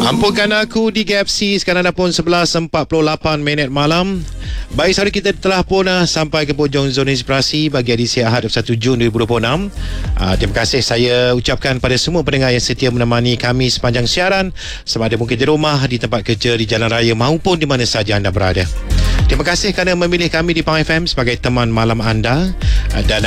Ampunkan aku di KFC. Sekarang dah pun 11.48 malam. Baik, saudara, kita telah pun sampai ke hujung Zona Inspirasi bagi edisi Ahad 1 Jun 2026. Terima kasih saya ucapkan pada semua pendengar yang setia menemani kami sepanjang siaran, sama ada mungkin di rumah, di tempat kerja, di jalan raya maupun di mana saja anda berada. Terima kasih kerana memilih kami di Pang FM sebagai teman malam anda. Dan